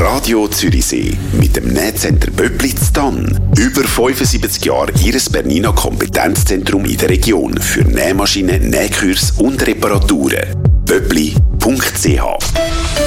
Radio Zürichsee mit dem Nähcenter Böppli in Thann. Über 75 Jahre Ihres Bernina Kompetenzzentrum in der Region für Nähmaschinen, Nähkurs und Reparaturen. böppli.ch